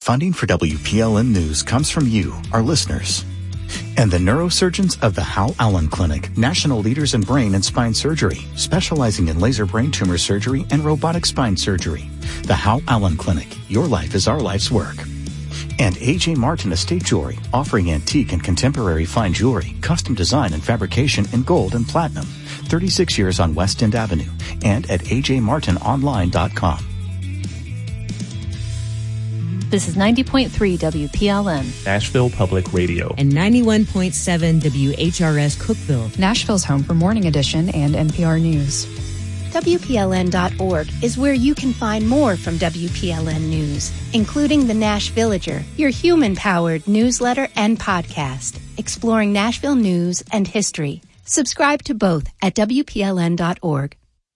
Funding for WPLN News comes from you, our listeners. And the neurosurgeons of the Hal Allen Clinic, national leaders in brain and spine surgery, specializing in laser brain tumor surgery and robotic spine surgery. The Hal Allen Clinic, your life is our life's work. And A.J. Martin Estate Jewelry, offering antique and contemporary fine jewelry, custom design and fabrication in gold and platinum. 36 years on West End Avenue and at ajmartinonline.com. This is 90.3 WPLN. Nashville Public Radio. And 91.7 WHRS Cookeville. Nashville's home for Morning Edition and NPR News. WPLN.org is where you can find more from WPLN News, including the Nash Villager, your human-powered newsletter and podcast, exploring Nashville news and history. Subscribe to both at WPLN.org.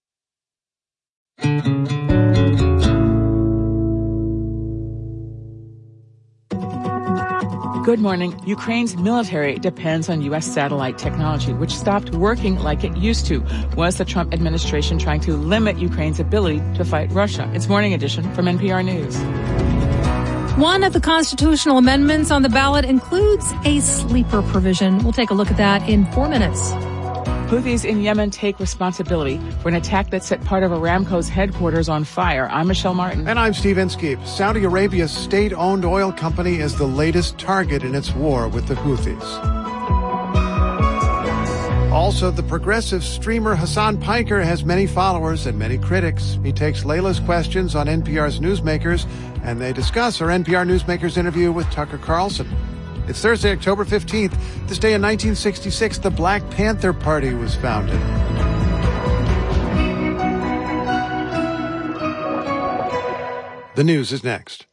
Good morning. Ukraine's military depends on U.S. satellite technology, which stopped working like it used to. Was the Trump administration trying to limit Ukraine's ability to fight Russia? It's Morning Edition from NPR News. One of the constitutional amendments on the ballot includes a sleeper provision. We'll take a look at that in 4 minutes. Houthis in Yemen take responsibility for an attack that set part of Aramco's headquarters on fire. I'm Michelle Martin. And I'm Steve Inskeep. Saudi Arabia's state-owned oil company is the latest target in its war with the Houthis. Also, the progressive streamer Hassan Piker has many followers and many critics. He takes Layla's questions on NPR's Newsmakers, and they discuss our NPR Newsmakers interview with Tucker Carlson. It's Thursday, October 15th. This day in 1966, the Black Panther Party was founded. The news is next.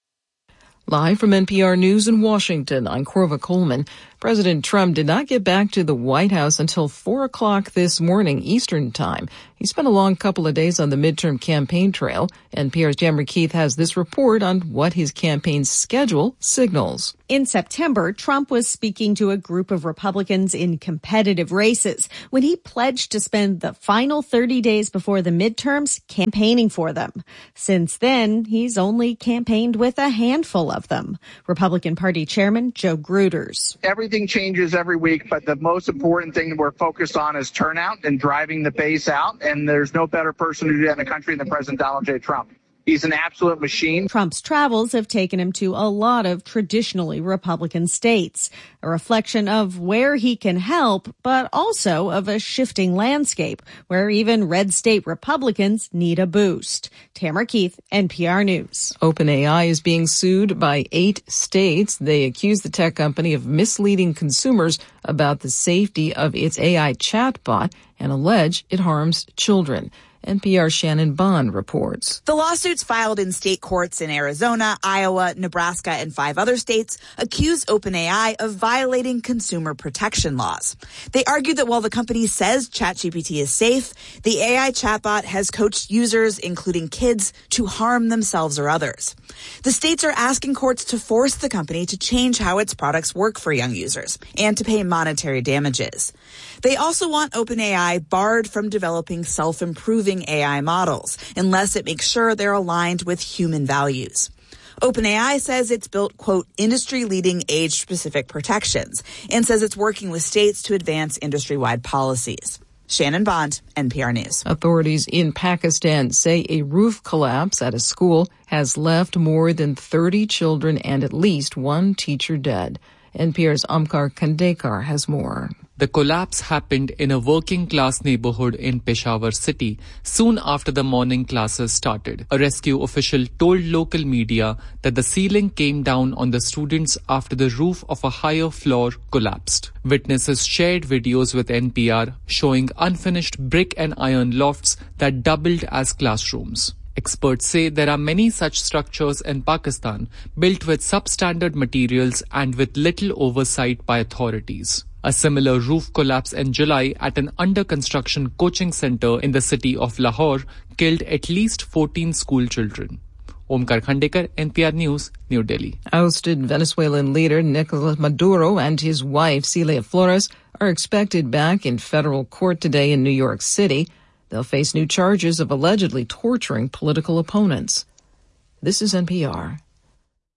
Live from NPR News in Washington, I'm Corva Coleman. President Trump did not get back to the White House until 4 o'clock this morning Eastern Time. He spent a long couple of days on the midterm campaign trail. NPR's Tamara Keith has this report on what his campaign schedule signals. In September, Trump was speaking to a group of Republicans in competitive races when he pledged to spend the final 30 days before the midterms campaigning for them. Since then, he's only campaigned with a handful of them. Republican Party Chairman Joe Gruters. Everything changes every week, but the most important thing that we're focused on is turnout and driving the base out. And there's no better person to do that in the country than President Donald J. Trump. He's an absolute machine. Trump's travels have taken him to a lot of traditionally Republican states, a reflection of where he can help, but also of a shifting landscape where even red state Republicans need a boost. Tamara Keith, NPR News. OpenAI is being sued by 8 states. They accuse the tech company of misleading consumers about the safety of its AI chatbot and allege it harms children. NPR's Shannon Bond reports. The lawsuits filed in state courts in Arizona, Iowa, Nebraska, and 5 other states accuse OpenAI of violating consumer protection laws. They argue that while the company says ChatGPT is safe, the AI chatbot has coached users, including kids, to harm themselves or others. The states are asking courts to force the company to change how its products work for young users and to pay monetary damages. They also want OpenAI barred from developing self-improving AI models unless it makes sure they're aligned with human values. OpenAI says it's built, quote, industry-leading age-specific protections and says it's working with states to advance industry-wide policies. Shannon Bond, NPR News. Authorities in Pakistan say a roof collapse at a school has left more than 30 children and at least 1 teacher dead. NPR's Omkar Khandekar has more. The collapse happened in a working-class neighborhood in Peshawar city soon after the morning classes started. A rescue official told local media that the ceiling came down on the students after the roof of a higher floor collapsed. Witnesses shared videos with NPR showing unfinished brick and iron lofts that doubled as classrooms. Experts say there are many such structures in Pakistan built with substandard materials and with little oversight by authorities. A similar roof collapse in July at an under-construction coaching center in the city of Lahore killed at least 14 school children. Omkar Khandekar, NPR News, New Delhi. Ousted Venezuelan leader Nicolas Maduro and his wife Celia Flores are expected back in federal court today in New York City. They'll face new charges of allegedly torturing political opponents. This is NPR.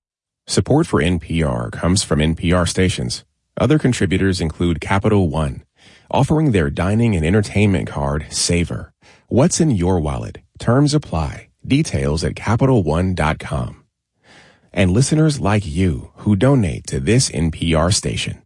Support for NPR comes from NPR stations. Other contributors include Capital One, offering their dining and entertainment card, Savor. What's in your wallet? Terms apply. Details at CapitalOne.com. And listeners like you who donate to this NPR station.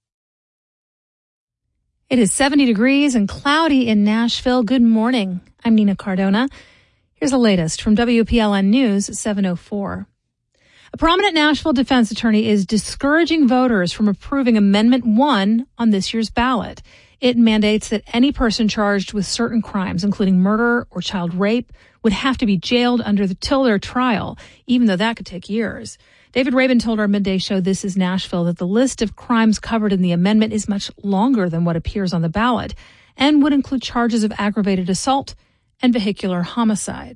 It is 70 degrees and cloudy in Nashville. Good morning. I'm Nina Cardona. Here's the latest from WPLN News at 7:04. A prominent Nashville defense attorney is discouraging voters from approving Amendment 1 on this year's ballot. It mandates that any person charged with certain crimes, including murder or child rape, would have to be jailed till their trial, even though that could take years. David Rabin told our midday show This Is Nashville that the list of crimes covered in the amendment is much longer than what appears on the ballot and would include charges of aggravated assault and vehicular homicide.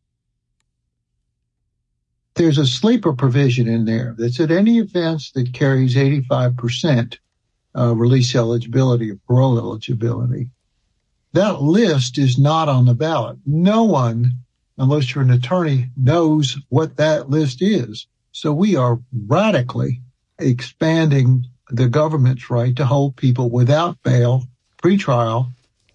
There's a sleeper provision in there that said any offense that carries 85% release eligibility or parole eligibility. That list is not on the ballot. No one, unless you're an attorney, knows what that list is. So we are radically expanding the government's right to hold people without bail, pretrial.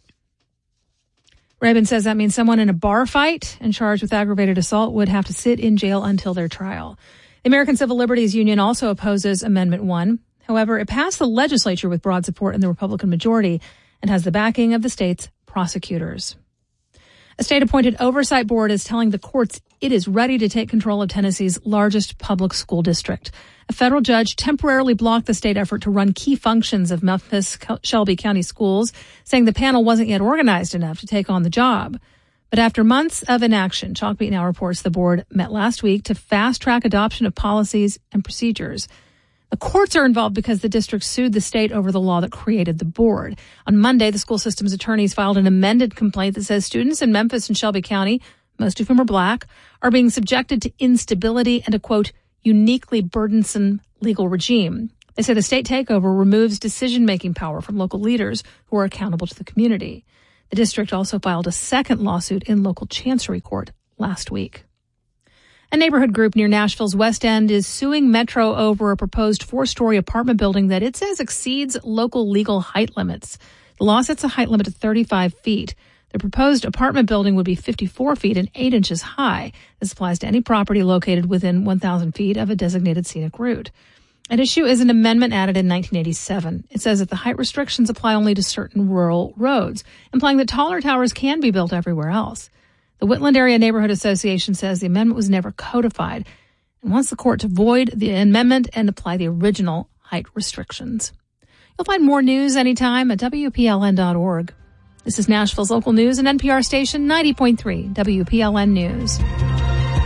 Rabin says that means someone in a bar fight and charged with aggravated assault would have to sit in jail until their trial. The American Civil Liberties Union also opposes Amendment 1. However, it passed the legislature with broad support in the Republican majority and has the backing of the state's prosecutors. A state-appointed oversight board is telling the courts it is ready to take control of Tennessee's largest public school district. A federal judge temporarily blocked the state effort to run key functions of Memphis Shelby County schools, saying the panel wasn't yet organized enough to take on the job. But after months of inaction, Chalkbeat Now reports the board met last week to fast-track adoption of policies and procedures. The courts are involved because the district sued the state over the law that created the board. On Monday, the school system's attorneys filed an amended complaint that says students in Memphis and Shelby County, most of whom are black, are being subjected to instability and a, quote, uniquely burdensome legal regime. They say the state takeover removes decision-making power from local leaders who are accountable to the community. The district also filed a second lawsuit in local chancery court last week. A neighborhood group near Nashville's West End is suing Metro over a proposed 4-story apartment building that it says exceeds local legal height limits. The law sets a height limit of 35 feet. The proposed apartment building would be 54 feet and 8 inches high. This applies to any property located within 1,000 feet of a designated scenic route. At issue is an amendment added in 1987. It says that the height restrictions apply only to certain rural roads, implying that taller towers can be built everywhere else. The Whitland Area Neighborhood Association says the amendment was never codified and wants the court to void the amendment and apply the original height restrictions. You'll find more news anytime at WPLN.org. This is Nashville's local news and NPR station 90.3 WPLN News.